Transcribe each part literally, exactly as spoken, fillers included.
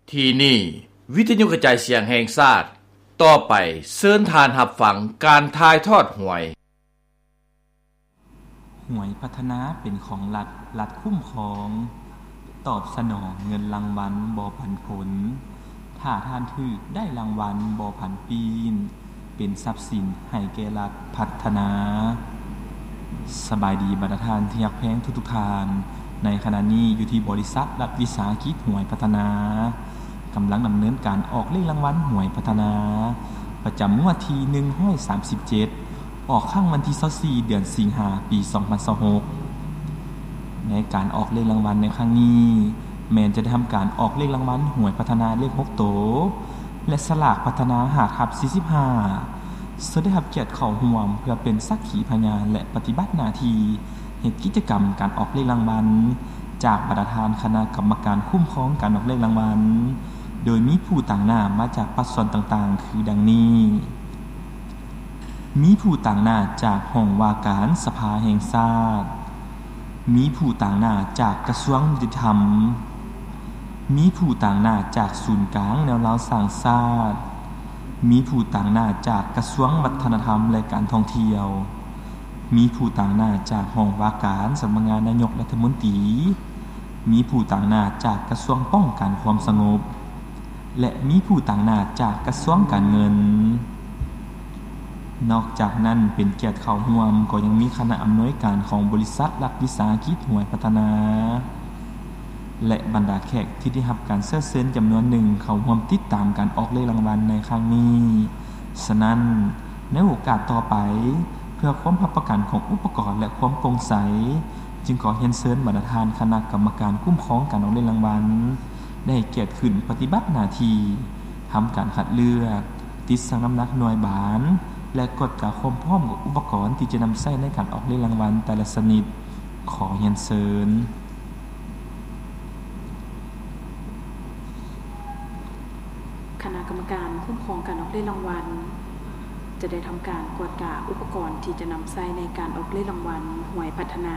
ที่นี่วิทยุกระจายเสียงแห่งชาติต่อไปเชิญทานรับฟังการถ่ายทอดหวยหวยพัฒนาเป็นของรัฐรัฐคุ้มครองตอบสนองเงินรางวัลบ่ผันผลถ้าท่านถูกได้รางวัลบ่ผันปีนเป็นทรัพย์สินให้แก่รัฐพัฒนาสบายดีบรรดาท่านที่รักแพงทุกๆท่านในขณะนี้อยู่ที่บริษัทรัฐวิสาหกิจหวยพัฒนากำลังดำเนินการออกเลขรางวัลหวยพัฒนาประจำงวดที่หนึ่งร้อยสามสิบเจ็ดออกข้างวันที่ยี่สิบสี่เดือนสิงหาคมปีสองพันยี่สิบหกในการออกเลขรางวัลในครั้งนี้แม้จะได้ทำการออกเลขรางวัลหวยพัฒนาเลขหกโตและสลากพัฒนาหาทับสี่สิบห้าซึ่งได้รับเกียรติเข้าร่วมเพื่อเป็นสักขีพยานและปฏิบัติหน้าที่เฮ็ดกิจกรรมการออกเลขรางวัลจากประธานคณะกรรมการคุ้มครองการออกเลขรางวัลโดยมีผู้ต่างหน้ามาจากภาคส่วนต่างๆคือดังนี้มีผู้ต่างหน้าจากห้องว่าการสภาแห่งชาติมีผู้ต่างหน้าจากกระทรวงยุติธรรมมีผู้ต่างหน้าจากศูนย์กลางแนวราวสร้างชาติมีผู้ต่างหน้าจากกระทรวงวัฒนธรรมและการท่องเที่ยวมีผู้ต่างหน้าจากห้องว่าการสำนักงานนายกรัฐมนตรีมีผู้ต่างหน้าจากกระทรวงป้องกันความสงบและมีผู้ต่างหน้าจากกระทรวงการเงินนอกจากนั้นเป็นเกียรติเข้าร่วมก็ยังมีคณะอำนวยการของบริษัทรัฐวิสาหกิจหวยพัฒนาและบรรดาแขกที่ได้รับการเชิญเชิญจำนวนหนึ่งเข้าร่วมติดตามการออกเลขรางวัลในครั้งนี้ฉะนั้นในโอกาสต่อไปเพื่อความรับประกันของอุปกรณ์และความโปร่งใสจึงขอเรียนเชิญบรรดาท่านคณะกรรมการคุ้มครองการออกเลขรางวัลได้เกียรติขึ้นปฏิบัติหน้าที่ทำการคัดเลือกติดชั่งน้ำหนักหน่วยบานและกดกาความพร้อมกับอุปกรณ์ที่จะนำใช้ในการออกเลขรางวัลแต่ละชนิดขอเรียนเชิญคณะกรรมการคุ้มครองการออกเลขรางวัลจะได้ทำการกวดกาอุปกรณ์ที่จะนำใช้ในการออกเลขรางวัลหวยพัฒนา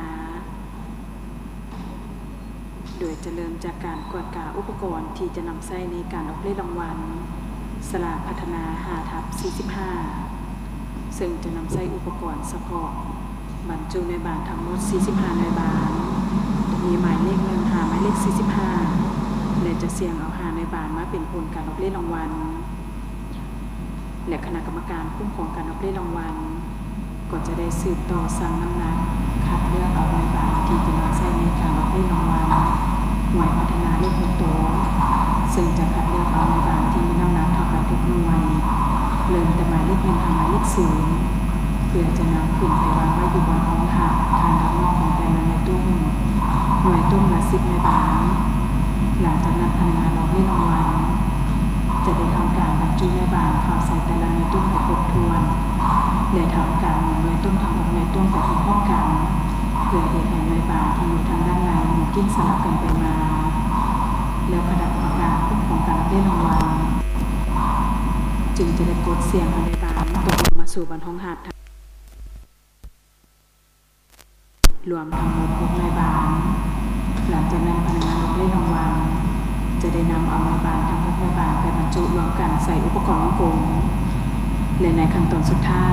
โดยจะเริ่มจากการกวดกาอุปกรณ์ที่จะนำใช้ในการออกเลขรางวัลสลากพัฒนาหาทับสี่สิบห้าซึ่งจะนำใช้อุปกรณ์เฉพาะบรรจุในบานทั้งหมดสี่สิบห้าในบานมีหมายเลขหนึ่งหาหมายเลขสี่สิบห้าและจะเสี่ยงเอาหาในบานมาเป็นผลการออกเลขรางวัลและคณะกรรมการคุ้มครองการออกเลขรางวัลก็จะได้สืบต่อสั่งน้ำหนักคัดเลือกเอาในบานที่จะนำใช้ในการออกเลขรางวัลหน่วยพัฒนาเลขหกตัวซึ่งจะคัดเลือกเอาในบานที่มีน้ำหนักเท่ากันทุกหน่วยเริ่มแต่หมายเลขหนึ่งถึงหมายเลขศูนย์เพื่อจะนำขึ้นไปวางไว้อยู่บนห้องหักทางด้านนอกของแต่ละในตุ้มหน่วยตุ้มละสิบในบานหลังจากนั้นพนักงานออกเลขรางวัลจะได้ทำการบรรจุในบานเข้าใส่แต่ละในตุ้มให้ครบถ้วนและทำการหมุนในตุ้มทั้งหมดในตุ้มไปพร้อมกันเพื่อเหตุให้ในบานที่อยู่ทางด้านในหมุนกิ้งสลับกันไปมาแล้วคณะกรรมการคุ้มครองการออกเลขรางวัลจึงจะได้กดเสียงในบานตกลงมาสู่บรรทองหัดรวมทั้งหมดหกในบานหลังจากนั้นพนักงานออกเลขรางวัลจะได้นำเอาในบานทั้งหกในบานไปบรรจุรวมกันใส่อุปกรณ์วงกลมและในขั้นตอนสุดท้าย